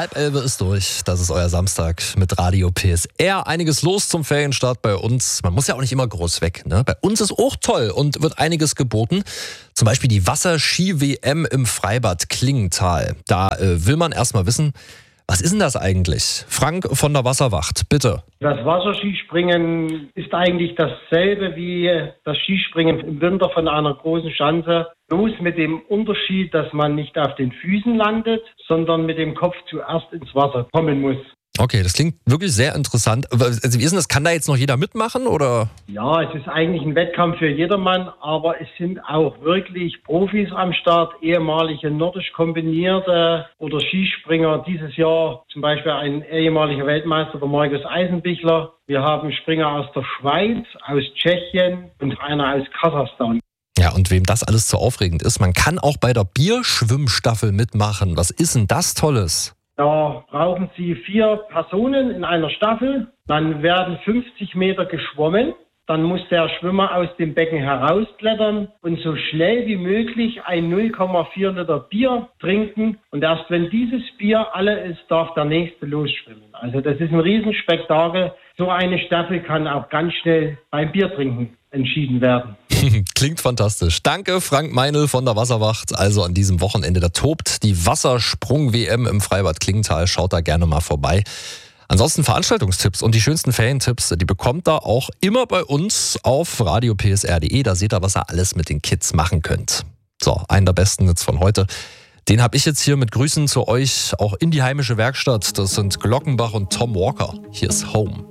10:30 ist durch. Das ist euer Samstag mit Radio PSR. Einiges los zum Ferienstart bei uns. Man muss ja auch nicht immer groß weg, ne? Bei uns ist auch toll und wird einiges geboten. Zum Beispiel die Wasserski-WM im Freibad Klingenthal. Da will man erstmal wissen, was ist denn das eigentlich? Frank von der Wasserwacht, bitte. Das Wasserskispringen ist eigentlich dasselbe wie das Skispringen im Winter von einer großen Schanze. Bloß mit dem Unterschied, dass man nicht auf den Füßen landet, sondern mit dem Kopf zuerst ins Wasser kommen muss. Okay, das klingt wirklich sehr interessant. Also wie ist denn das? Kann da jetzt noch jeder mitmachen, oder? Ja, es ist eigentlich ein Wettkampf für jedermann, aber es sind auch wirklich Profis am Start, ehemalige nordisch kombinierte oder Skispringer. Dieses Jahr zum Beispiel ein ehemaliger Weltmeister, der Markus Eisenbichler. Wir haben Springer aus der Schweiz, aus Tschechien und einer aus Kasachstan. Ja, und wem das alles zu aufregend ist, man kann auch bei der Bierschwimmstaffel mitmachen. Was ist denn das Tolles? Da brauchen Sie 4 Personen in einer Staffel. Dann werden 50 Meter geschwommen. Dann muss der Schwimmer aus dem Becken herausklettern und so schnell wie möglich ein 0,4 Liter Bier trinken. Und erst wenn dieses Bier alle ist, darf der nächste losschwimmen. Also das ist ein Riesenspektakel. So eine Staffel kann auch ganz schnell beim Biertrinken entschieden werden. Klingt fantastisch. Danke, Frank Meinl von der Wasserwacht. Also an diesem Wochenende, da tobt die Wassersprung-WM im Freibad Klingenthal. Schaut da gerne mal vorbei. Ansonsten Veranstaltungstipps und die schönsten Ferientipps, die bekommt ihr auch immer bei uns auf radiopsr.de. Da seht ihr, was ihr alles mit den Kids machen könnt. So, einen der besten jetzt von heute. Den habe ich jetzt hier mit Grüßen zu euch auch in die heimische Werkstatt. Das sind Glockenbach und Tom Walker. Hier ist Home.